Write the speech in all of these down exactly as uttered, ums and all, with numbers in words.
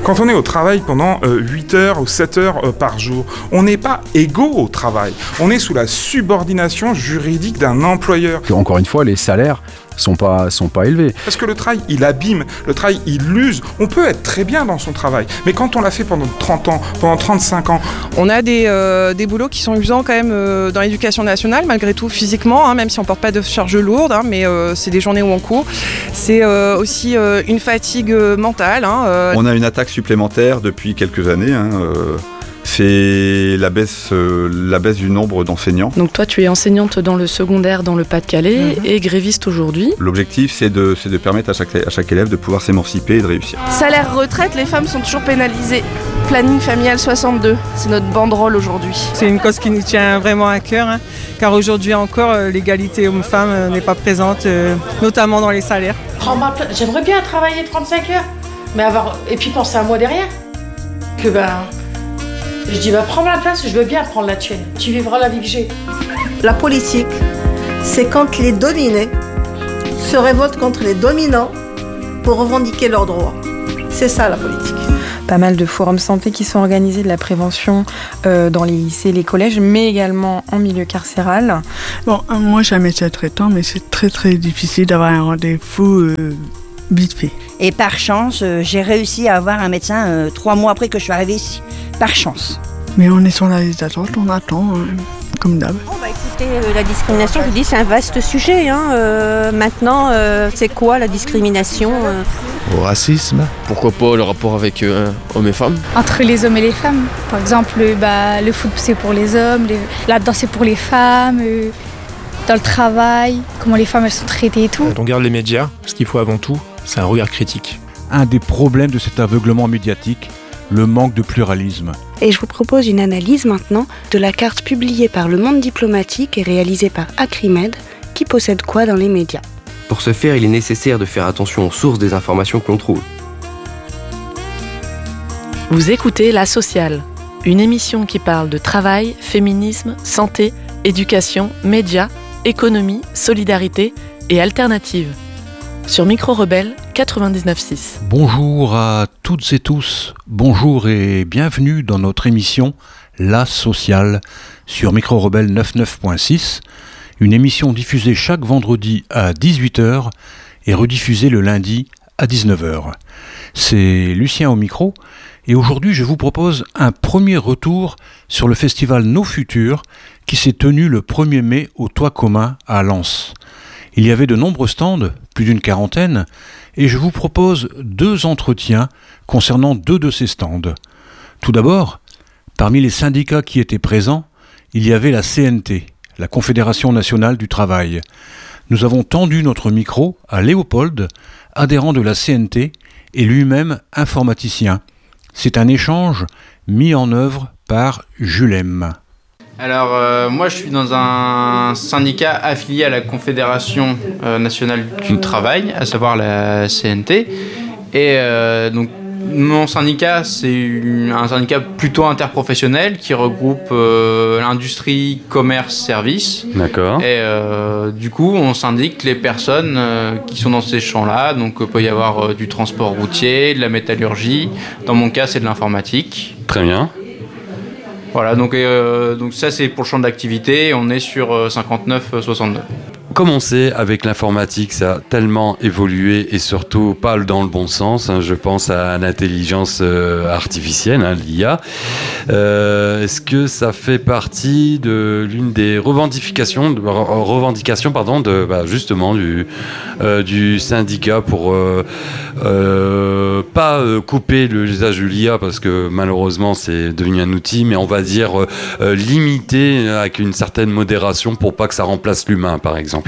Quand on est au travail pendant euh, huit heures ou sept heures euh, par jour, on n'est pas égaux au travail. On est sous la subordination juridique d'un employeur. Encore une fois, les salaires sont pas, sont pas élevés. Parce que le travail, il abîme, le travail, il use. On peut être très bien dans son travail, mais quand on l'a fait pendant trente ans, pendant trente-cinq ans... On a des, euh, des boulots qui sont usants quand même euh, dans l'éducation nationale, malgré tout physiquement, hein, même si on ne porte pas de charge lourde, hein, mais euh, c'est des journées où on court. C'est euh, aussi euh, une fatigue mentale. Hein, euh. On a une attaque supplémentaire depuis quelques années, hein, euh... c'est la baisse, euh, la baisse du nombre d'enseignants. Donc toi, tu es enseignante dans le secondaire dans le Pas-de-Calais mmh. et gréviste aujourd'hui. L'objectif, c'est de, c'est de permettre à chaque, à chaque élève de pouvoir s'émanciper et de réussir. Salaire retraite, les femmes sont toujours pénalisées. Planning familial soixante-deux, c'est notre banderole aujourd'hui. C'est une cause qui nous tient vraiment à cœur, hein, car aujourd'hui encore, euh, l'égalité homme-femme euh, n'est pas présente, euh, notamment dans les salaires. Prends ma place. J'aimerais bien travailler trente-cinq heures, mais avoir... et puis penser à moi derrière. Que ben... Je dis, bah, prends ma place, je veux bien prendre la tienne. Tu vivras la vie que j'ai. La politique, c'est quand les dominés se révoltent contre les dominants pour revendiquer leurs droits. C'est ça, la politique. Pas mal de forums santé qui sont organisés, de la prévention euh, dans les lycées, les collèges, mais également en milieu carcéral. Bon, euh, moi, j'ai un médecin traitant, mais c'est très, très difficile d'avoir un rendez-vous euh, vite fait. Et par chance, euh, j'ai réussi à avoir un médecin euh, trois mois après que je suis arrivée ici. Par chance. Mais on est sur la liste d'attente, on attend, euh, comme d'hab. Bon, bah, écoutez, euh, la discrimination, je vous dis, c'est un vaste sujet. Hein. Euh, maintenant, euh, c'est quoi la discrimination euh... Au racisme. Pourquoi pas le rapport avec euh, hommes et femmes. Entre les hommes et les femmes. Par exemple, bah, le foot, c'est pour les hommes, les... la danse, c'est pour les femmes. Euh... Dans le travail, comment les femmes elles sont traitées et tout. Quand on regarde les médias, ce qu'il faut avant tout, c'est un regard critique. Un des problèmes de cet aveuglement médiatique, le manque de pluralisme. Et je vous propose une analyse maintenant de la carte publiée par Le Monde Diplomatique et réalisée par Acrimed, qui possède quoi dans les médias. Pour ce faire, il est nécessaire de faire attention aux sources des informations que l'on trouve. Vous écoutez La Sociale, une émission qui parle de travail, féminisme, santé, éducation, médias, économie, solidarité et alternatives. Sur Micro Rebelle quatre-vingt-dix-neuf virgule six. Bonjour à toutes et tous, bonjour et bienvenue dans notre émission La Sociale sur Micro Rebelle quatre-vingt-dix-neuf virgule six, une émission diffusée chaque vendredi à dix-huit heures et rediffusée le lundi à dix-neuf heures. C'est Lucien au micro et aujourd'hui je vous propose un premier retour sur le festival Nos Futurs qui s'est tenu le premier mai au Toit Commun à Lens. Il y avait de nombreux stands, plus d'une quarantaine, et je vous propose deux entretiens concernant deux de ces stands. Tout d'abord, parmi les syndicats qui étaient présents, il y avait la C N T, la Confédération nationale du travail. Nous avons tendu notre micro à Léopold, adhérent de la C N T et lui-même informaticien. C'est un échange mis en œuvre par Julem. Alors euh, moi je suis dans un syndicat affilié à la Confédération euh, nationale du travail, à savoir la C N T, et euh, donc mon syndicat c'est un syndicat plutôt interprofessionnel qui regroupe euh, l'industrie, commerce, services. D'accord. Et euh, du coup on syndique les personnes euh, qui sont dans ces champs-là, donc il peut y avoir euh, du transport routier, de la métallurgie, dans mon cas c'est de l'informatique. Très bien. Voilà, donc, euh, donc ça c'est pour le champ d'activité, on est sur euh, cinquante-neuf soixante-deux. Comme on sait, avec l'informatique, ça a tellement évolué et surtout pas dans le bon sens. Hein, je pense à l'intelligence euh, artificielle, hein, l'I A. Euh, est-ce que ça fait partie de l'une des revendications, de, revendications pardon, de, bah, justement du, euh, du syndicat pour euh, euh, pas euh, couper l'usage de l'I A parce que malheureusement c'est devenu un outil, mais on va dire euh, limiter avec une certaine modération pour pas que ça remplace l'humain, par exemple.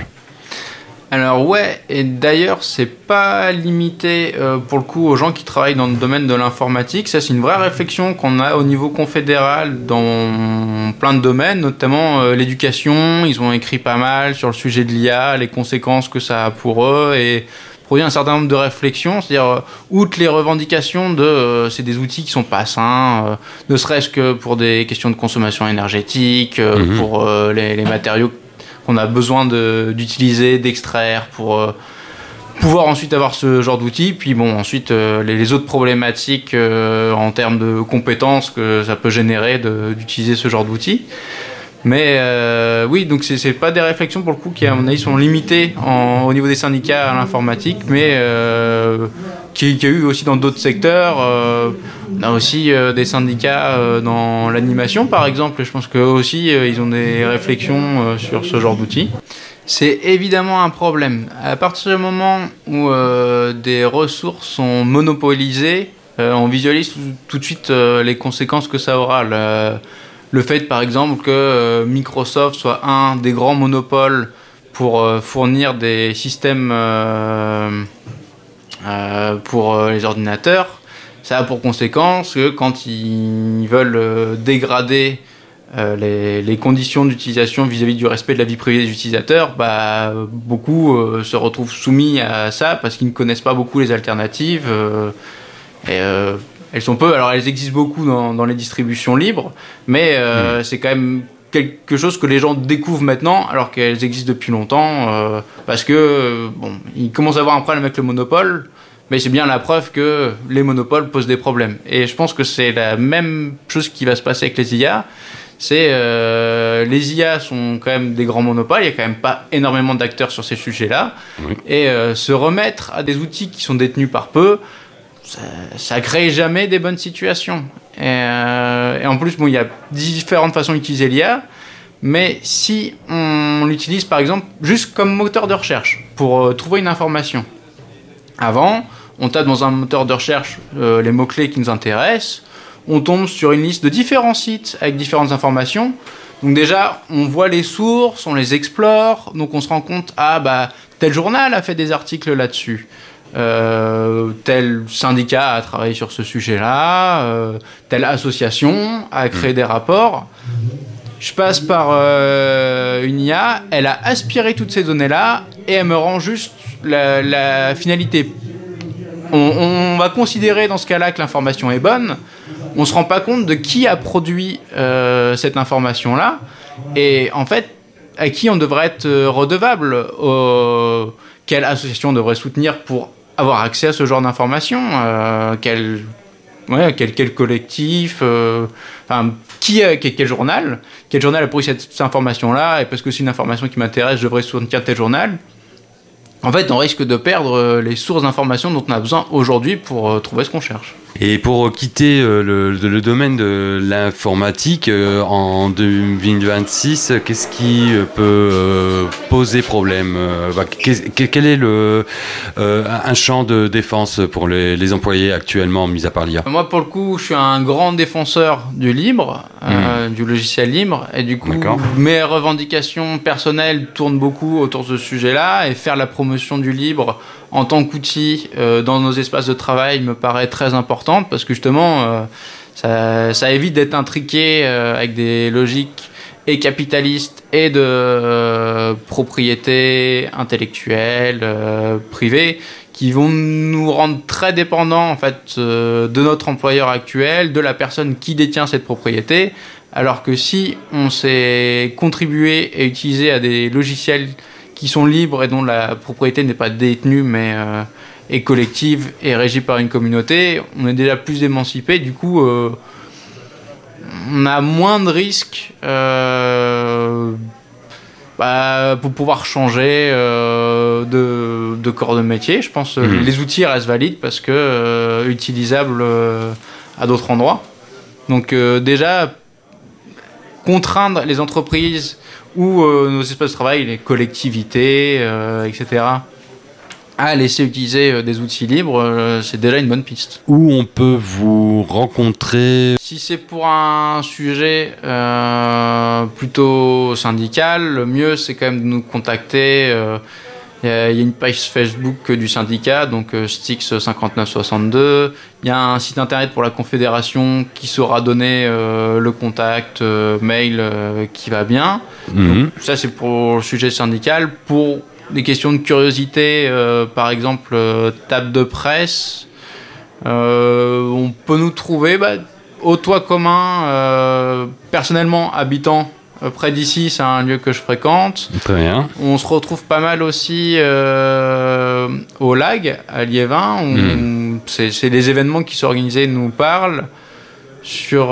Alors ouais, et d'ailleurs c'est pas limité euh, pour le coup aux gens qui travaillent dans le domaine de l'informatique. Ça c'est une vraie réflexion qu'on a au niveau confédéral dans plein de domaines, notamment euh, l'éducation. Ils ont écrit pas mal sur le sujet de l'I A, les conséquences que ça a pour eux et produit un certain nombre de réflexions. C'est-à-dire euh, outre les revendications de euh, c'est des outils qui sont pas sains, euh, ne serait-ce que pour des questions de consommation énergétique, euh, mmh. pour euh, les, les matériaux qu'on a besoin de, d'utiliser, d'extraire pour, euh, pouvoir ensuite avoir ce genre d'outils, puis bon, ensuite euh, les, les autres problématiques euh, en termes de compétences que ça peut générer de, d'utiliser ce genre d'outils. Mais euh, oui, donc c'est, c'est pas des réflexions pour le coup qui à mon avis sont limitées en, au niveau des syndicats à l'informatique, mais euh, qui, qui a eu aussi dans d'autres secteurs. Euh, on a aussi euh, des syndicats euh, dans l'animation par exemple, je pense qu'eux aussi euh, ils ont des réflexions euh, sur ce genre d'outils. C'est évidemment un problème. À partir du moment où euh, des ressources sont monopolisées, euh, on visualise tout, tout de suite euh, les conséquences que ça aura. Le, le fait, par exemple, que euh, Microsoft soit un des grands monopoles pour euh, fournir des systèmes euh, euh, pour euh, les ordinateurs, ça a pour conséquence que quand ils veulent euh, dégrader Euh, les, les conditions d'utilisation vis-à-vis du respect de la vie privée des utilisateurs, bah, beaucoup euh, se retrouvent soumis à ça parce qu'ils ne connaissent pas beaucoup les alternatives. Euh, et, euh, elles sont peu, alors elles existent beaucoup dans, dans les distributions libres, mais euh, mmh. c'est quand même quelque chose que les gens découvrent maintenant alors qu'elles existent depuis longtemps euh, parce que euh, bon, ils commencent à avoir un problème avec le monopole. Mais c'est bien la preuve que les monopoles posent des problèmes. Et je pense que c'est la même chose qui va se passer avec les I A. C'est euh, les I A sont quand même des grands monopoles, il n'y a quand même pas énormément d'acteurs sur ces sujets-là. Oui. Et euh, se remettre à des outils qui sont détenus par peu, ça, ça crée jamais des bonnes situations. Et, euh, et en plus, bon, il y a différentes façons d'utiliser l'I A, mais si on l'utilise par exemple juste comme moteur de recherche pour euh, trouver une information. Avant, on tape dans un moteur de recherche euh, les mots-clés qui nous intéressent, on tombe sur une liste de différents sites avec différentes informations. Donc déjà, on voit les sources, on les explore, donc on se rend compte, ah bah, tel journal a fait des articles là-dessus, euh, tel syndicat a travaillé sur ce sujet-là, euh, telle association a créé mmh. des rapports. Je passe par euh, une I A, elle a aspiré toutes ces données-là et elle me rend juste la, la finalité. On, on va considérer dans ce cas-là que l'information est bonne. On ne se rend pas compte de qui a produit euh, cette information-là et en fait à qui on devrait être redevable, euh, quelle association on devrait soutenir pour avoir accès à ce genre d'informations, euh, quel, ouais, quel, quel collectif, euh, enfin, qui, quel, quel journal, quel journal a produit cette, cette information-là et parce que c'est une information qui m'intéresse, je devrais soutenir tel journal. En fait, on risque de perdre les sources d'informations dont on a besoin aujourd'hui pour trouver ce qu'on cherche. Et pour quitter le, le domaine de l'informatique, en deux mille vingt-six, qu'est-ce qui peut poser problème ? Quel est le, un champ de défense pour les, les employés actuellement, mis à part l'I A ? Moi, pour le coup, je suis un grand défenseur du libre, mmh. euh, du logiciel libre, et du coup, D'accord. mes revendications personnelles tournent beaucoup autour de ce sujet-là, et faire la promotion du libre en tant qu'outil euh, dans nos espaces de travail me paraît très importante parce que justement euh, ça, ça évite d'être intriqué euh, avec des logiques et capitalistes et de euh, propriété intellectuelle, euh, privée qui vont nous rendre très dépendants en fait euh, de notre employeur actuel, de la personne qui détient cette propriété, alors que si on s'est contribué et utilisé à des logiciels qui sont libres et dont la propriété n'est pas détenue mais euh, est collective et régie par une communauté, on est déjà plus émancipé, du coup euh, on a moins de risques euh, bah, pour pouvoir changer euh, de, de corps de métier. Je pense que mmh. les outils restent valides parce que euh, utilisables euh, à d'autres endroits. Donc euh, déjà, contraindre les entreprises ou euh, nos espaces de travail, les collectivités, euh, et cetera, à laisser utiliser euh, des outils libres, euh, c'est déjà une bonne piste. Où on peut vous rencontrer ? Si c'est pour un sujet euh, plutôt syndical, le mieux c'est quand même de nous contacter. Euh, il y a une page Facebook du syndicat, donc euh, Stix cinquante-neuf soixante-deux. Il y a un site internet pour la Confédération qui saura donner euh, le contact euh, mail euh, qui va bien. Mmh. Donc, ça, c'est pour le sujet syndical. Pour des questions de curiosité, euh, par exemple, euh, table de presse, euh, on peut nous trouver bah, au Toit commun, euh, personnellement habitant près d'ici, c'est un lieu que je fréquente. Très bien. On se retrouve pas mal aussi euh, euh, au L A G, à Liévin. On, mmh. c'est, c'est les événements qui sont organisés nous parlent. Sur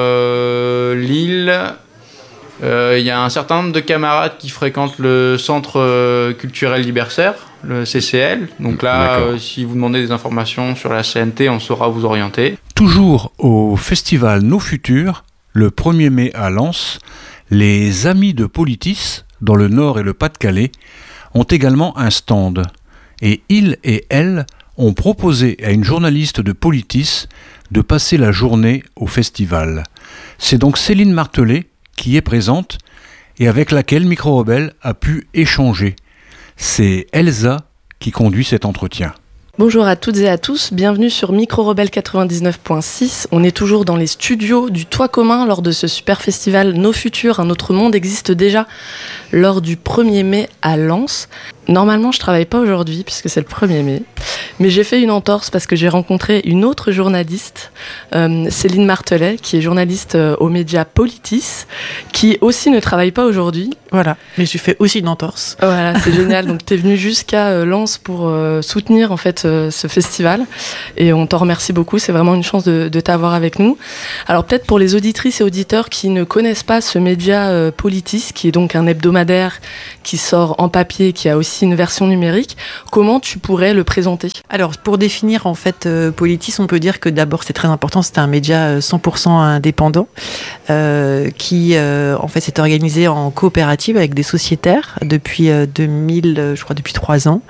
euh, l'île, il euh, y a un certain nombre de camarades qui fréquentent le centre euh, culturel Libercère, le C C L. Donc là, euh, si vous demandez des informations sur la C N T, on saura vous orienter. Toujours au festival Nos Futurs, le premier mai à Lens, les Amis de Politis, dans le Nord et le Pas-de-Calais, ont également un stand. Et ils et elles ont proposé à une journaliste de Politis de passer la journée au festival. C'est donc Céline Martelet qui est présente et avec laquelle Micro Rebelle a pu échanger. C'est Elsa qui conduit cet entretien. Bonjour à toutes et à tous, bienvenue sur Micro Rebelle quatre-vingt-dix-neuf virgule six. On est toujours dans les studios du Toit commun lors de ce super festival Nos Futurs, un autre monde existe déjà lors du premier mai à Lens. Normalement, je travaille pas aujourd'hui puisque c'est le premier mai, mais j'ai fait une entorse parce que j'ai rencontré une autre journaliste, euh, Céline Martelet, qui est journaliste euh, aux médias Politis, qui aussi ne travaille pas aujourd'hui. Voilà, mais j'ai fait aussi une entorse. Voilà, c'est génial. Donc, tu es venue jusqu'à euh, Lens pour euh, soutenir en fait euh, ce festival, et on t'en remercie beaucoup. C'est vraiment une chance de, de t'avoir avec nous. Alors, peut-être pour les auditrices et auditeurs qui ne connaissent pas ce média euh, Politis, qui est donc un hebdomadaire qui sort en papier, qui a aussi une version numérique, comment tu pourrais le présenter ? Alors, pour définir en fait euh, Politis, on peut dire que d'abord c'est très important, c'est un média cent pour cent indépendant euh, qui euh, en fait s'est organisé en coopérative avec des sociétaires depuis euh, deux mille, je crois depuis trois ans,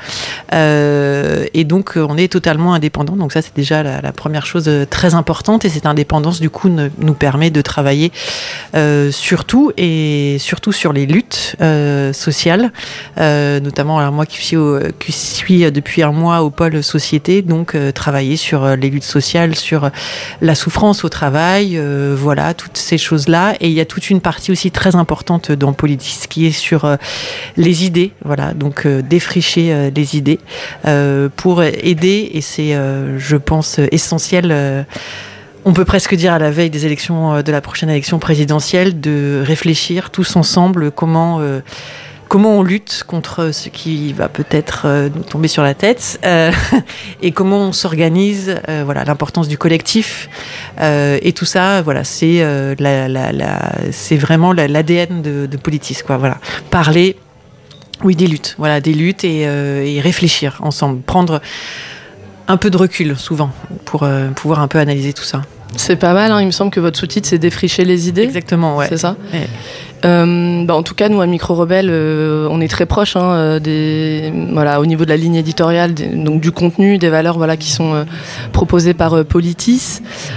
euh, et donc on est totalement indépendant. Donc ça c'est déjà la, la première chose très importante, et cette indépendance du coup ne, nous permet de travailler euh, surtout et surtout sur les luttes euh, sociales, euh, notamment alors moi qui suis, au, qui suis depuis un mois au pôle société, donc euh, travailler sur euh, les luttes sociales, sur euh, la souffrance au travail, euh, voilà, toutes ces choses-là. Et il y a toute une partie aussi très importante dans Politis qui est sur euh, les idées, voilà, donc euh, défricher euh, les idées euh, pour aider, et c'est, euh, je pense, essentiel. Euh, On peut presque dire à la veille des élections, de la prochaine élection présidentielle, de réfléchir tous ensemble comment euh, comment on lutte contre ce qui va peut-être euh, nous tomber sur la tête, euh, et comment on s'organise, euh, voilà, l'importance du collectif, euh, et tout ça, voilà, c'est euh, la, la, la, c'est vraiment la, l'A D N de, de Politis, quoi, voilà, parler, oui, des luttes, voilà, des luttes et, euh, et réfléchir ensemble, prendre un peu de recul souvent pour euh, pouvoir un peu analyser tout ça. C'est pas mal, hein. Il me semble que votre sous-titre c'est défricher les idées. Exactement, ouais. C'est ça. Ouais. Euh, bah en tout cas, nous à Micro Rebelle, euh, on est très proches, hein, des, voilà, au niveau de la ligne éditoriale, des, donc du contenu, des valeurs, voilà, qui sont euh, proposées par euh, Politis.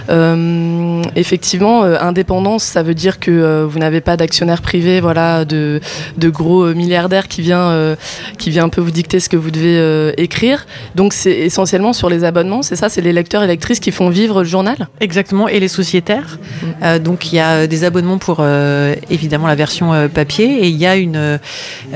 Euh, effectivement, euh, indépendance, ça veut dire que euh, vous n'avez pas d'actionnaire privé, voilà, de, de gros euh, milliardaires qui vient, euh, qui vient un peu vous dicter ce que vous devez euh, écrire. Donc c'est essentiellement sur les abonnements, c'est ça, c'est les lecteurs et lectrices qui font vivre le journal. Exactement, et les sociétaires. Mmh. Euh, donc il y a des abonnements pour euh, évidemment la version euh, papier, et il y a une, euh,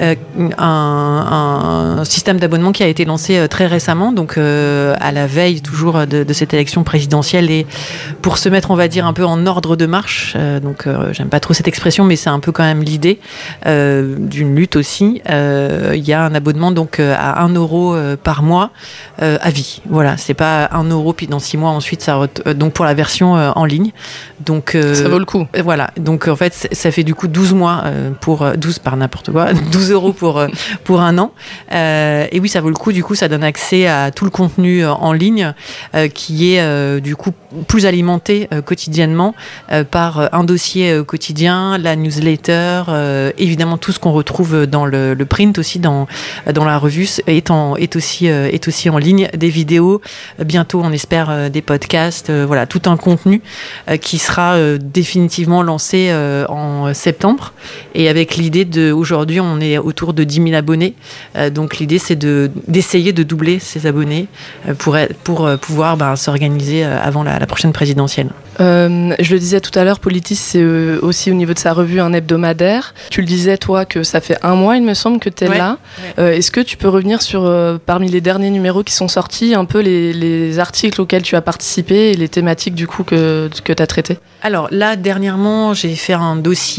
un, un système d'abonnement qui a été lancé euh, très récemment, donc euh, à la veille toujours de, de cette élection présidentielle, et pour se mettre, on va dire, un peu en ordre de marche, euh, donc euh, j'aime pas trop cette expression, mais c'est un peu quand même l'idée euh, d'une lutte aussi. Euh, il y a un abonnement donc euh, à un euro euh, par mois euh, à vie. Voilà, c'est pas un euro puis dans six mois ensuite ça ret- euh, donc pour la version euh, en ligne. Donc euh, ça vaut le coup. Voilà, donc en fait ça fait du coup douze mois euh, pour douze par n'importe quoi, douze euros pour euh, pour un an. Euh, et oui, ça vaut le coup. Du coup, ça donne accès à tout le contenu euh, en ligne euh, qui est euh, du coup plus alimenté euh, quotidiennement euh, par euh, un dossier euh, quotidien, la newsletter, euh, évidemment tout ce qu'on retrouve dans le, le print aussi, dans dans la revue est en est aussi euh, est aussi en ligne, des vidéos, euh, bientôt on espère euh, des podcasts, euh, voilà, tout un contenu euh, qui sera euh, définitivement lancé euh, en septembre, et avec l'idée de, aujourd'hui on est autour de dix mille abonnés, euh, donc l'idée c'est de d'essayer de doubler ces abonnés euh, pour pour euh, pouvoir ben, s'organiser euh, avant la, la prochaine présidentielle. Euh, je le disais tout à l'heure, Politis c'est euh, aussi au niveau de sa revue un hebdomadaire. Tu le disais toi que ça fait un mois il me semble que tu es ouais, là. Ouais. Euh, est-ce que tu peux revenir sur euh, parmi les derniers numéros qui sont sortis, un peu les, les articles auxquels tu as participé et les thématiques du coup que, que tu as traitées? Alors là dernièrement j'ai fait un dossier euh, qui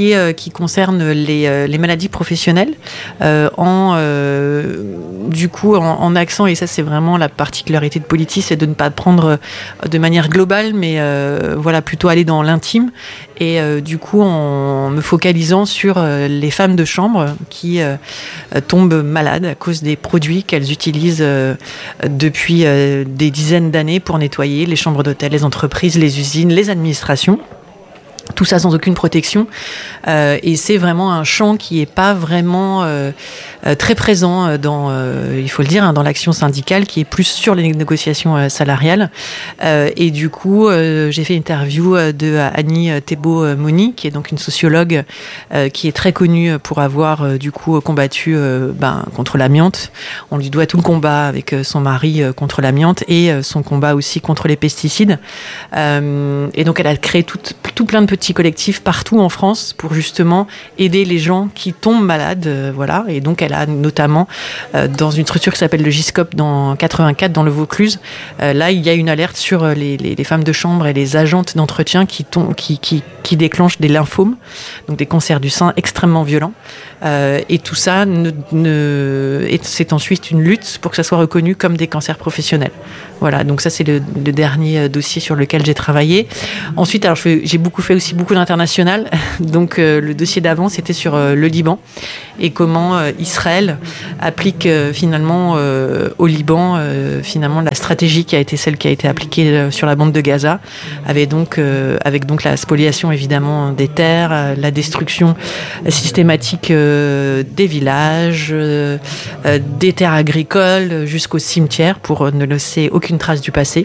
qui concerne les, euh, les maladies professionnelles, euh, en euh, du coup en, en accent, et ça c'est vraiment la particularité de Politis, c'est de ne pas prendre de manière globale, mais euh, voilà, plutôt aller dans l'intime, et euh, du coup en me focalisant sur euh, les femmes de chambre qui euh, tombent malades à cause des produits qu'elles utilisent euh, depuis euh, des dizaines d'années pour nettoyer les chambres d'hôtel, les entreprises, les usines, les administrations. Tout ça sans aucune protection. Euh, et c'est vraiment un champ qui n'est pas vraiment euh, euh, très présent dans, euh, il faut le dire, hein, dans l'action syndicale, qui est plus sur les négociations euh, salariales. Euh, et du coup, euh, j'ai fait une interview de Annie Thébault-Moni, qui est donc une sociologue euh, qui est très connue pour avoir euh, du coup combattu euh, ben, contre l'amiante. On lui doit tout le combat avec son mari euh, contre l'amiante et euh, son combat aussi contre les pesticides. Euh, et donc, elle a créé tout, tout plein de petits petits collectifs partout en France pour justement aider les gens qui tombent malades, euh, voilà. Et donc elle a notamment euh, dans une structure qui s'appelle le Giscope dans quatre-vingt-quatre dans le Vaucluse, euh, là il y a une alerte sur les, les, les femmes de chambre et les agentes d'entretien qui, tom- qui, qui, qui déclenchent des lymphomes, donc des cancers du sein extrêmement violents. Euh, et tout ça, ne, ne, et c'est ensuite une lutte pour que ça soit reconnu comme des cancers professionnels. Voilà, donc ça c'est le, le dernier dossier sur lequel j'ai travaillé. Ensuite, alors je fais, j'ai beaucoup fait aussi beaucoup d'international. Donc euh, le dossier d'avant c'était sur euh, le Liban et comment euh, Israël applique euh, finalement euh, au Liban euh, finalement la stratégie qui a été celle qui a été appliquée euh, sur la bande de Gaza, avec donc euh, avec donc la spoliation évidemment des terres, euh, la destruction systématique euh, des villages, euh, euh, des terres agricoles jusqu'aux cimetières pour euh, ne laisser aucune trace du passé.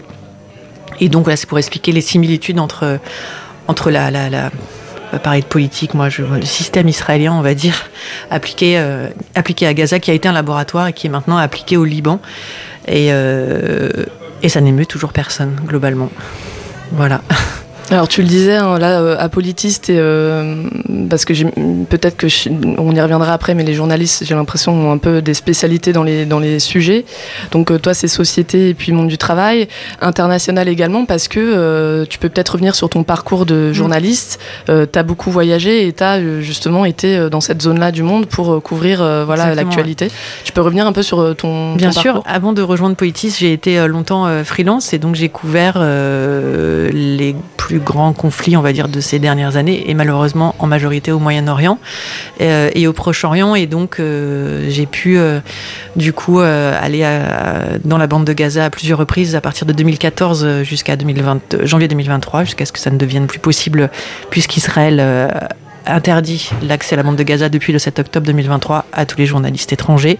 Et donc voilà, c'est pour expliquer les similitudes entre entre la, la, la on va parler de politique, moi je le système israélien, on va dire, appliqué euh, appliqué à Gaza, qui a été un laboratoire et qui est maintenant appliqué au Liban, et euh, et ça n'émeut toujours personne globalement. Voilà. Alors tu le disais, hein, là, à Politis, euh, parce que j'ai, peut-être que je, on y reviendra après, mais les journalistes, j'ai l'impression, ont un peu des spécialités dans les, dans les sujets. Donc euh, toi, c'est société et puis monde du travail, international également, parce que euh, tu peux peut-être revenir sur ton parcours de journaliste. Euh, tu as beaucoup voyagé et tu as euh, justement été dans cette zone-là du monde pour euh, couvrir euh, voilà, l'actualité. Ouais. Tu peux revenir un peu sur euh, ton, Bien ton sûr, parcours. Avant de rejoindre Politis, j'ai été euh, longtemps euh, freelance, et donc j'ai couvert euh, les plus grands conflits, on va dire, de ces dernières années, et malheureusement en majorité au Moyen-Orient euh, et au Proche-Orient. Et donc euh, j'ai pu euh, du coup euh, aller à, dans la bande de Gaza à plusieurs reprises à partir de deux mille quatorze jusqu'à deux mille vingt, janvier deux mille vingt-trois, jusqu'à ce que ça ne devienne plus possible, puisqu'Israël euh, interdit l'accès à la bande de Gaza depuis le sept octobre deux mille vingt-trois à tous les journalistes étrangers.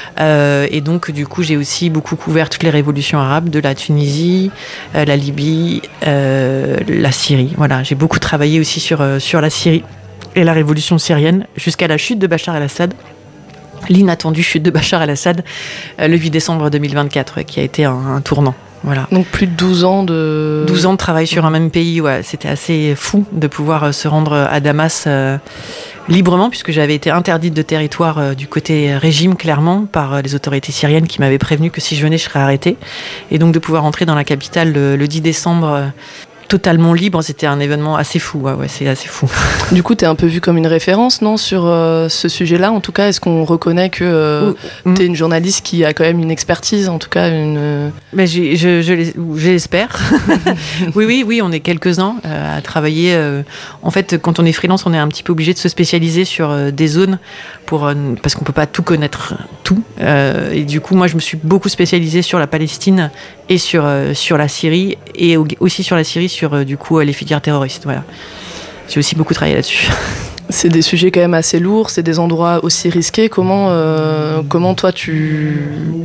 Euh, et donc, du coup, j'ai aussi beaucoup couvert toutes les révolutions arabes de la Tunisie, euh, la Libye, euh, la Syrie. Voilà, j'ai beaucoup travaillé aussi sur, euh, sur la Syrie et la révolution syrienne jusqu'à la chute de Bachar el-Assad. L'inattendue chute de Bachar el-Assad euh, le huit décembre deux mille vingt-quatre, qui a été un, un tournant. Voilà. Donc plus de douze ans de... douze ans de travail sur un même pays, ouais. C'était assez fou de pouvoir se rendre à Damas euh, librement, puisque j'avais été interdite de territoire euh, du côté régime, clairement, par euh, les autorités syriennes qui m'avaient prévenu que si je venais, je serais arrêtée. Et donc de pouvoir entrer dans la capitale le, le dix décembre... Euh, totalement libre, c'était un événement assez fou. Ouais, ouais, c'est assez fou. Du coup, t'es un peu vu comme une référence, non, sur euh, ce sujet-là. En tout cas, est-ce qu'on reconnaît que euh, mmh. t'es une journaliste qui a quand même une expertise, en tout cas une. Mais j'ai, je, je, je l'espère. oui, oui, oui, on est quelques-uns euh, à travailler. Euh, en fait, quand on est freelance, on est un petit peu obligé de se spécialiser sur euh, des zones pour euh, parce qu'on peut pas tout connaître tout. Euh, et du coup, moi, je me suis beaucoup spécialisée sur la Palestine et sur euh, sur la Syrie, et aussi sur la Syrie sur euh, du coup euh, les filières terroristes. Voilà. J'ai aussi beaucoup travaillé là-dessus. C'est des sujets quand même assez lourds, c'est des endroits aussi risqués. Comment euh, comment toi tu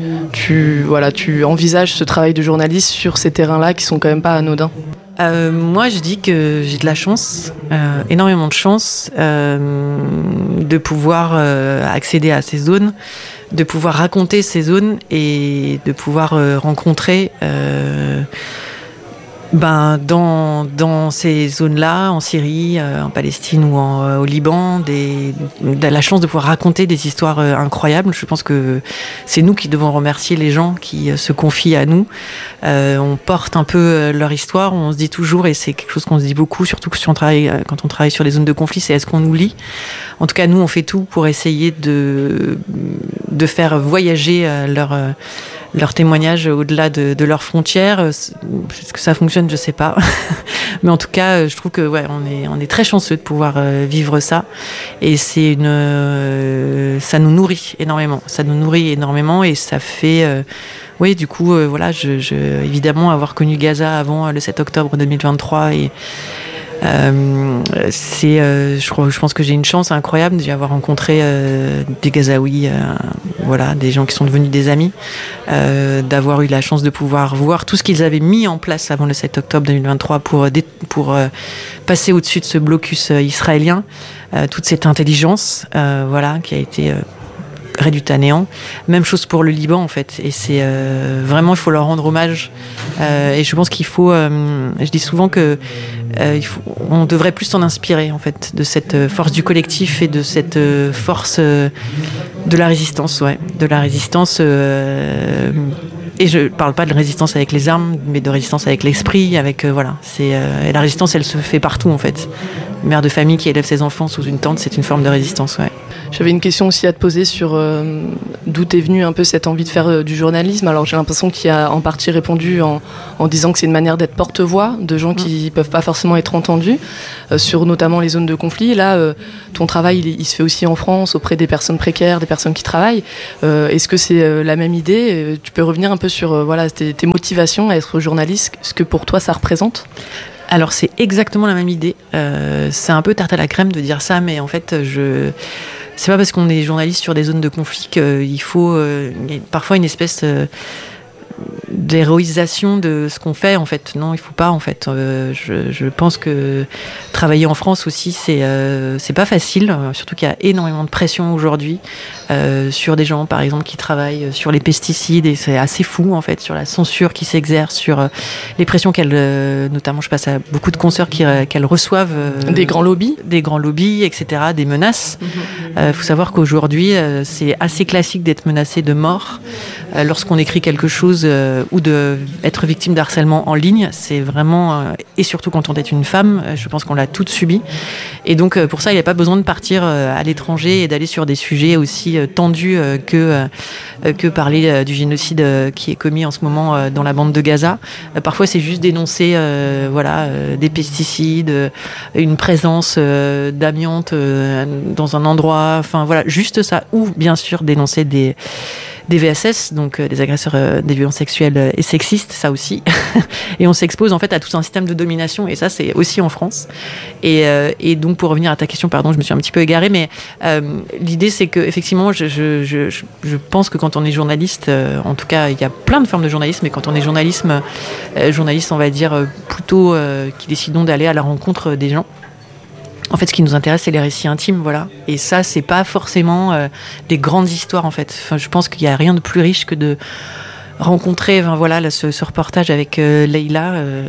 tu voilà tu envisages ce travail de journaliste sur ces terrains-là qui sont quand même pas anodins? Euh, moi, je dis que j'ai de la chance, euh, énormément de chance, euh, de pouvoir euh, accéder à ces zones, de pouvoir raconter ces zones et de pouvoir euh, rencontrer euh, Ben, dans, dans ces zones-là, en Syrie, euh, en Palestine ou en, euh, au Liban, des, de la chance de pouvoir raconter des histoires euh, incroyables. Je pense que c'est nous qui devons remercier les gens qui euh, se confient à nous. Euh, on porte un peu euh, leur histoire, on se dit toujours, et c'est quelque chose qu'on se dit beaucoup, surtout que si on travaille, euh, quand on travaille sur des zones de conflit, c'est est-ce qu'on nous lit ? En tout cas, nous, on fait tout pour essayer de, de faire voyager euh, leur... Euh, leur témoignage au-delà de, de leurs frontières. Est-ce que ça fonctionne ? Je sais pas. Mais en tout cas, je trouve que ouais, on est, on est très chanceux de pouvoir euh, vivre ça. Et c'est une, euh, ça nous nourrit énormément. Ça nous nourrit énormément et ça fait, euh, oui, du coup, euh, voilà, je, je, évidemment, avoir connu Gaza avant euh, le sept octobre deux mille vingt-trois et Euh, c'est, euh, je, crois, je pense que j'ai une chance incroyable d'y avoir rencontré euh, des Gazaouis, euh, voilà, des gens qui sont devenus des amis, euh, d'avoir eu la chance de pouvoir voir tout ce qu'ils avaient mis en place avant le sept octobre deux mille vingt-trois pour, pour euh, passer au-dessus de ce blocus euh, israélien, euh, toute cette intelligence, euh, voilà, qui a été euh, réduite à néant. Même chose pour le Liban en fait, et c'est euh, vraiment, il faut leur rendre hommage, euh, et je pense qu'il faut, euh, je dis souvent que euh, il faut, on devrait plus s'en inspirer en fait de cette force du collectif et de cette force euh, de la résistance, ouais, de la résistance. Euh, et je parle pas de résistance avec les armes, mais de résistance avec l'esprit, avec euh, voilà. C'est euh, et la résistance, elle se fait partout en fait. Une mère de famille qui élève ses enfants sous une tente, c'est une forme de résistance, ouais. J'avais une question aussi à te poser sur euh, d'où t'es venue un peu cette envie de faire euh, du journalisme. Alors j'ai l'impression qu'il y a en partie répondu en, en disant que c'est une manière d'être porte-voix de gens qui peuvent pas forcément être entendus, euh, sur notamment les zones de conflit. Là, euh, ton travail, il, il se fait aussi en France, auprès des personnes précaires, des personnes qui travaillent. Euh, est-ce que c'est euh, la même idée ? Tu peux revenir un peu sur euh, voilà, tes, tes motivations à être journaliste, ce que pour toi ça représente ? Alors c'est exactement la même idée. Euh, c'est un peu tarte à la crème de dire ça, mais en fait, je... c'est pas parce qu'on est journaliste sur des zones de conflit qu'il faut euh, y a parfois une espèce euh, d'héroïsation de ce qu'on fait en fait. Non, il faut pas en fait. Euh, je, je pense que travailler en France aussi, c'est euh, c'est pas facile. Surtout qu'il y a énormément de pression aujourd'hui euh, sur des gens, par exemple, qui travaillent sur les pesticides, et c'est assez fou en fait, sur la censure qui s'exerce, sur euh, les pressions qu'elles, euh, notamment, je passe à beaucoup de consoeurs qui, euh, qu'elles reçoivent. Euh, des grands lobbies, des grands lobbies, et cetera. Des menaces. Il mmh. euh, faut savoir qu'aujourd'hui, euh, c'est assez classique d'être menacé de mort euh, lorsqu'on écrit quelque chose euh, ou de être victime d'harcèlement en ligne. C'est vraiment euh, et surtout quand on est une femme, euh, je pense qu'on l'a toutes subi. Et donc euh, pour ça, il n'y a pas besoin de partir euh, à l'étranger et d'aller sur des sujets aussi euh, tendus euh, que euh, que parler euh, du génocide euh, qui est commis en ce moment euh, dans la bande de Gaza. Euh, parfois, c'est juste dénoncer euh, voilà euh, des pesticides, euh, une présence euh, d'amiante euh, dans un endroit. Enfin voilà, juste ça. Ou bien sûr dénoncer des des V S S, donc euh, des agresseurs euh, des violences sexuelles euh, et sexistes, ça aussi. Et on s'expose en fait à tout un système de domination, et ça c'est aussi en France. Et, euh, et donc pour revenir à ta question, pardon, je me suis un petit peu égarée, mais euh, l'idée c'est que effectivement, je, je, je, je pense que quand on est journaliste, euh, en tout cas il y a plein de formes de journalisme, mais quand on est journalisme, euh, journaliste on va dire euh, plutôt euh, qui décidons d'aller à la rencontre des gens. En fait, ce qui nous intéresse, c'est les récits intimes, voilà. Et ça, c'est pas forcément euh, des grandes histoires, en fait. Enfin, je pense qu'il y a rien de plus riche que de rencontrer, enfin, voilà, là, ce, ce reportage avec euh, Leïla euh,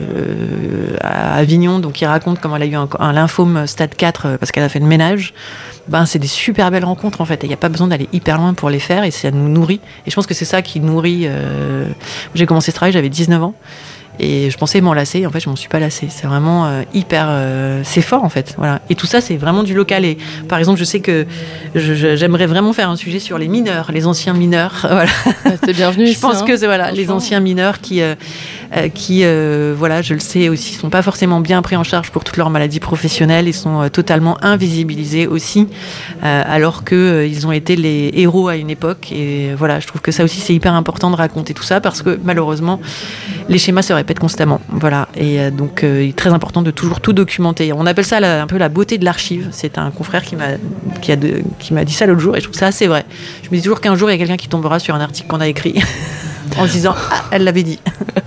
à Avignon, donc qui raconte comment elle a eu un, un lymphome stade quatre euh, parce qu'elle a fait le ménage. Ben, c'est des super belles rencontres, en fait. Il n'y a pas besoin d'aller hyper loin pour les faire, et ça nous nourrit. Et je pense que c'est ça qui nourrit. Euh... J'ai commencé ce travail, j'avais dix-neuf ans. Et je pensais m'en lasser, en fait je m'en suis pas lassée. C'est vraiment euh, hyper, euh, c'est fort en fait, voilà. Et tout ça c'est vraiment du local. Et par exemple je sais que je, je, j'aimerais vraiment faire un sujet sur les mineurs, les anciens mineurs, voilà. T'es bienvenue. Je pense hein, que c'est voilà les anciens mineurs qui, euh, euh, qui euh, voilà, je le sais aussi, sont pas forcément bien pris en charge pour toutes leurs maladies professionnelles et sont euh, totalement invisibilisés aussi, euh, alors que euh, ils ont été les héros à une époque. Et voilà, je trouve que ça aussi c'est hyper important de raconter tout ça, parce que malheureusement les schémas se répètent constamment, voilà. Et euh, donc euh, il est très important de toujours tout documenter. On appelle ça la, un peu la beauté de l'archive. C'est un confrère qui m'a qui a de, qui m'a dit ça l'autre jour, et je trouve ça assez vrai. Je me dis toujours qu'un jour il y a quelqu'un qui tombera sur un article qu'on a écrit en se disant ah, elle l'avait dit.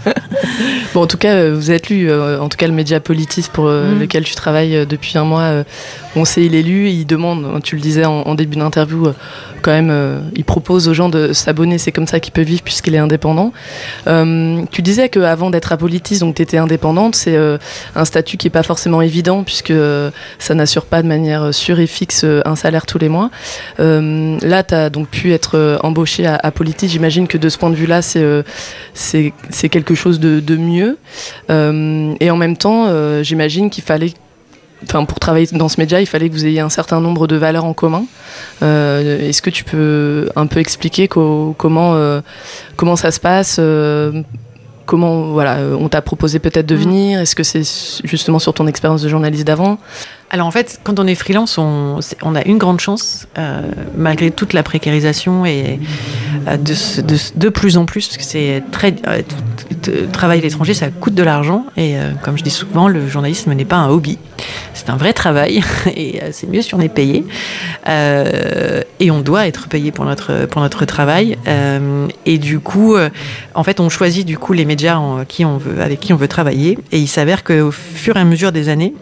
Bon, en tout cas, vous êtes lu, euh, en tout cas le média Politis pour euh, mmh. lequel tu travailles euh, depuis un mois, euh, on sait il est lu, il demande, tu le disais en, en début d'interview, euh, quand même, euh, il propose aux gens de s'abonner, c'est comme ça qu'il peut vivre puisqu'il est indépendant. Euh, tu disais qu'avant d'être à Politis, donc tu étais indépendante, c'est euh, un statut qui n'est pas forcément évident puisque euh, ça n'assure pas de manière sûre et fixe euh, un salaire tous les mois. Euh, là, tu as donc pu être euh, embauchée à, à Politis, j'imagine que de ce point de vue-là, c'est, euh, c'est, c'est quelque chose de, de mieux. Euh, et en même temps, euh, j'imagine qu'il fallait, enfin, pour travailler dans ce média, il fallait que vous ayez un certain nombre de valeurs en commun. Euh, est-ce que tu peux un peu expliquer co- comment, euh, comment ça se passe euh, Comment, voilà, on t'a proposé peut-être de venir? Est-ce que c'est justement sur ton expérience de journaliste d'avant? Alors en fait, quand on est freelance, on, on a une grande chance, euh, malgré toute la précarisation et euh, de, de, de plus en plus, parce que c'est très, euh, travailler à l'étranger, ça coûte de l'argent et euh, comme je dis souvent, le journalisme n'est pas un hobby, c'est un vrai travail et euh, c'est mieux si on est payé euh, et on doit être payé pour notre pour notre travail euh, et du coup, euh, en fait, on choisit du coup les médias en, qui on veut, avec qui on veut travailler et il s'avère qu'au fur et à mesure des années,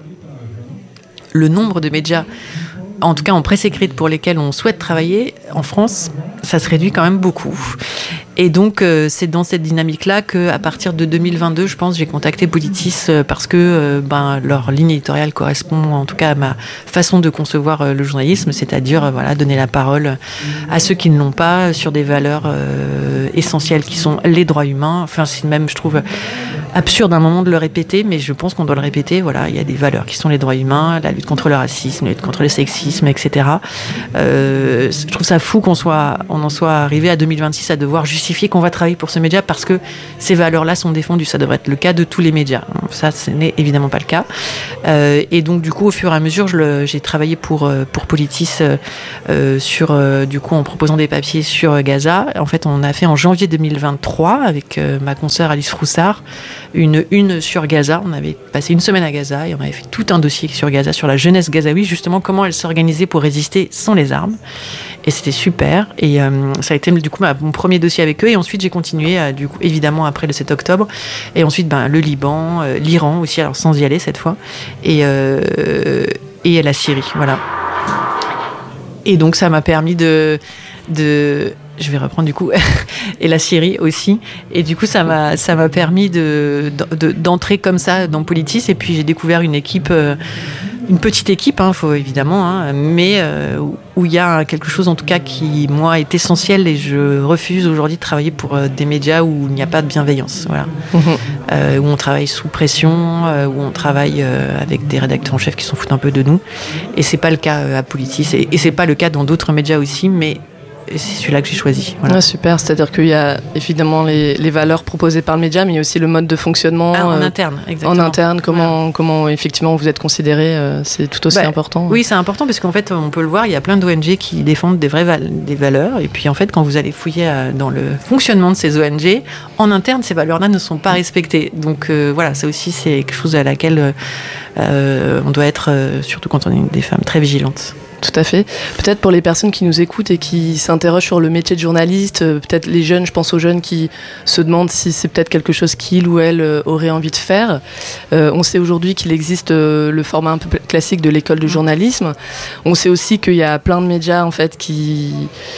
le nombre de médias, en tout cas en presse écrite pour lesquels on souhaite travailler en France, ça se réduit quand même beaucoup. Et donc, euh, c'est dans cette dynamique-là qu'à partir de deux mille vingt-deux, je pense, j'ai contacté Politis euh, parce que euh, ben, leur ligne éditoriale correspond en tout cas à ma façon de concevoir euh, le journalisme, c'est-à-dire euh, voilà, donner la parole à ceux qui ne l'ont pas sur des valeurs euh, essentielles qui sont les droits humains. Enfin, c'est même, je trouve, absurde à un moment de le répéter, mais je pense qu'on doit le répéter. Voilà, il y a des valeurs qui sont les droits humains, la lutte contre le racisme, la lutte contre le sexisme, et cetera. Euh, je trouve ça fou qu'on soit, on en soit arrivé à deux mille vingt-six à devoir justifier qu'on va travailler pour ce média parce que ces valeurs-là sont défendues. Ça devrait être le cas de tous les médias. Ça, ce n'est évidemment pas le cas. Euh, et donc, du coup, au fur et à mesure, je le, j'ai travaillé pour, pour Politis euh, sur, euh, du coup, en proposant des papiers sur Gaza. En fait, on a fait en janvier deux mille vingt-trois avec euh, ma consoeur Alice Froussard une une sur Gaza. On avait passé une semaine à Gaza et on avait fait tout un dossier sur Gaza, sur la jeunesse gazaoui, justement comment elle s'organisait pour résister sans les armes. Et c'était super. Et euh, ça a été du coup ma, mon premier dossier avec eux. Et ensuite, j'ai continué, euh, du coup, évidemment, après le sept octobre. Et ensuite, ben, le Liban, euh, l'Iran aussi, alors sans y aller cette fois. Et, euh, et la Syrie, voilà. Et donc, ça m'a permis de... de je vais reprendre du coup, et la Syrie aussi. Et du coup, ça m'a, ça m'a permis de, de, d'entrer comme ça dans Politis. Et puis, j'ai découvert une équipe, euh, une petite équipe, hein, faut évidemment, hein, mais euh, où il y a quelque chose en tout cas qui, moi, est essentiel. Et je refuse aujourd'hui de travailler pour euh, des médias où il n'y a pas de bienveillance. Voilà. Mmh. Euh, où on travaille sous pression, euh, où on travaille euh, avec des rédacteurs en chef qui s'en foutent un peu de nous. Et c'est pas le cas euh, à Politis. Et, et c'est pas le cas dans d'autres médias aussi, mais et c'est celui-là que j'ai choisi. Voilà. Ah, super, c'est-à-dire qu'il y a évidemment les, les valeurs proposées par le média, mais il y a aussi le mode de fonctionnement. Ah, en euh, interne, exactement. En interne, comment, voilà. comment effectivement vous êtes considéré, euh, c'est tout aussi bah, important. Oui, c'est important parce qu'en fait, on peut le voir, il y a plein d'O N G qui défendent des vraies val- des valeurs. Et puis en fait, quand vous allez fouiller euh, dans le fonctionnement de ces O N G, en interne, ces valeurs-là ne sont pas respectées. Donc euh, voilà, ça aussi, c'est quelque chose à laquelle euh, on doit être, euh, surtout quand on est des femmes, très vigilantes. Tout à fait. Peut-être pour les personnes qui nous écoutent et qui s'interrogent sur le métier de journaliste, peut-être les jeunes, je pense aux jeunes qui se demandent si c'est peut-être quelque chose qu'ils ou elles auraient envie de faire. Euh, on sait aujourd'hui qu'il existe le format un peu classique de l'école de journalisme. On sait aussi qu'il y a plein de médias en fait qui...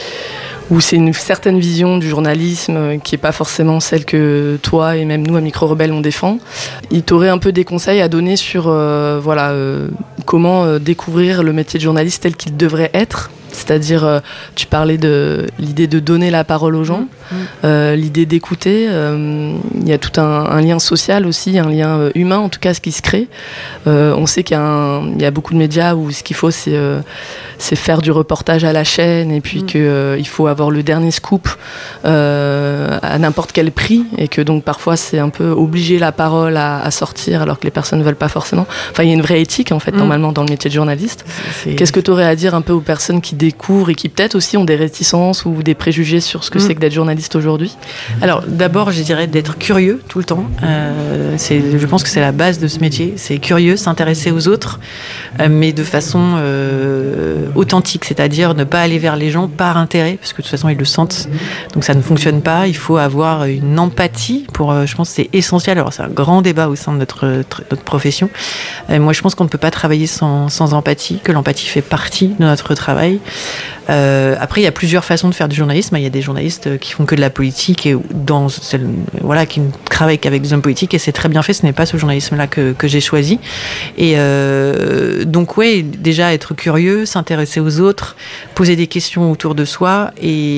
où c'est une certaine vision du journalisme qui n'est pas forcément celle que toi et même nous à Micro Rebelle on défend. Il t'aurait un peu des conseils à donner sur euh, voilà, euh, comment euh, découvrir le métier de journaliste tel qu'il devrait être. C'est-à-dire, euh, tu parlais de l'idée de donner la parole aux gens, mmh. euh, l'idée d'écouter. Euh, il y a tout un, un lien social aussi, un lien euh, humain en tout cas, ce qui se crée. Euh, on sait qu'il y a, un, il y a beaucoup de médias où ce qu'il faut, c'est, euh, c'est faire du reportage à la chaîne et puis mmh. qu'il euh, faut avoir le dernier scoop euh, à n'importe quel prix et que donc parfois c'est un peu obliger la parole à, à sortir alors que les personnes ne veulent pas forcément. Enfin, il y a une vraie éthique en fait, mmh. normalement, dans le métier de journaliste. C'est... Qu'est-ce que tu aurais à dire un peu aux personnes qui découvrent et qui peut-être aussi ont des réticences ou des préjugés sur ce que mmh. c'est que d'être journaliste aujourd'hui? Alors d'abord, je dirais d'être curieux tout le temps. Euh, c'est, je pense que c'est la base de ce métier. C'est curieux, s'intéresser aux autres, euh, mais de façon euh, authentique, c'est-à-dire ne pas aller vers les gens par intérêt, parce que de toute façon ils le sentent. Donc ça ne fonctionne pas. Il faut avoir une empathie. Pour, euh, je pense que c'est essentiel. Alors c'est un grand débat au sein de notre, notre profession. Euh, moi, je pense qu'on ne peut pas travailler sans, sans empathie, que l'empathie fait partie de notre travail. Euh, après, il y a plusieurs façons de faire du journalisme. Il y a des journalistes qui font que de la politique et dans, voilà, qui ne travaillent qu'avec des hommes politiques, et c'est très bien fait. Ce n'est pas ce journalisme-là que, que j'ai choisi. Et euh, donc, ouais, déjà être curieux, s'intéresser aux autres, poser des questions autour de soi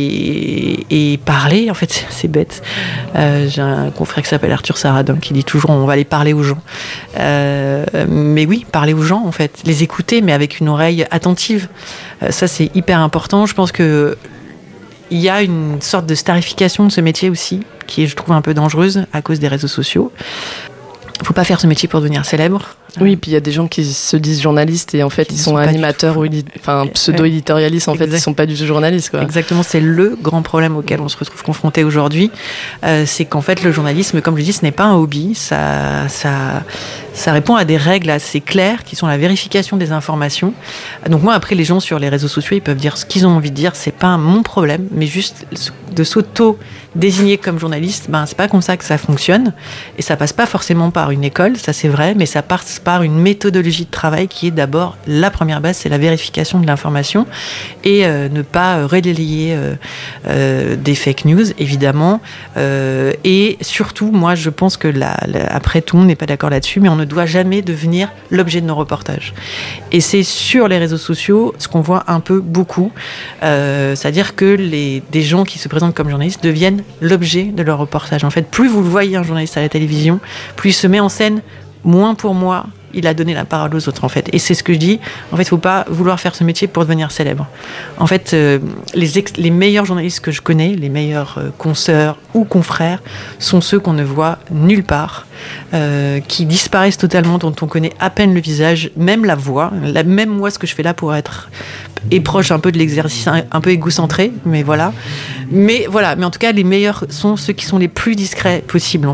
et, et parler. En fait, c'est, c'est bête. Euh, j'ai un confrère qui s'appelle Arthur Saradin qui dit toujours on va aller parler aux gens. Euh, mais oui, parler aux gens, en fait, les écouter, mais avec une oreille attentive. Euh, ça, c'est hyper important. Je pense que il y a une sorte de starification de ce métier aussi, qui est, je trouve, un peu dangereuse à cause des réseaux sociaux. Il ne faut pas faire ce métier pour devenir célèbre. Oui, puis il y a des gens qui se disent journalistes et en fait, ils sont, sont animateurs ou édi- enfin, pseudo-éditorialistes. En fait, ils ne sont pas du tout journalistes, quoi. Exactement, c'est le grand problème auquel on se retrouve confronté aujourd'hui. Euh, c'est qu'en fait, le journalisme, comme je dis, ce n'est pas un hobby. Ça, ça, ça répond à des règles assez claires qui sont la vérification des informations. Donc moi, après, les gens sur les réseaux sociaux, ils peuvent dire ce qu'ils ont envie de dire. C'est pas mon problème, mais juste de s'auto-désigner comme journaliste, ben, c'est pas comme ça que ça fonctionne. Et ça passe pas forcément par une école, ça c'est vrai, mais ça passe par une méthodologie de travail qui est d'abord la première base, c'est la vérification de l'information et euh, ne pas relayer euh, euh, des fake news, évidemment. Euh, et surtout, moi, je pense que la, la, après, tout le monde n'est pas d'accord là-dessus, mais on ne doit jamais devenir l'objet de nos reportages. Et c'est sur les réseaux sociaux ce qu'on voit un peu beaucoup, euh, c'est-à-dire que les, des gens qui se présentent comme journalistes deviennent l'objet de leur reportage. En fait, plus vous le voyez un journaliste à la télévision, plus il se met en scène, moins pour moi, il a donné la parole aux autres, en fait. Et c'est ce que je dis. En fait, il ne faut pas vouloir faire ce métier pour devenir célèbre. En fait, euh, les, ex- les meilleurs journalistes que je connais, les meilleurs euh, consoeurs ou confrères, sont ceux qu'on ne voit nulle part, euh, qui disparaissent totalement, dont on connaît à peine le visage, même la voix. La, même moi, ce que je fais là pour être est proche un peu de l'exercice, un, un peu égocentré, mais voilà. Mais voilà. Mais en tout cas, les meilleurs sont ceux qui sont les plus discrets possibles.